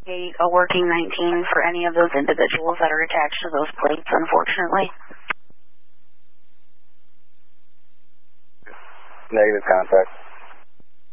a working 19 for any of those individuals that are attached to those plates, unfortunately. Negative contact.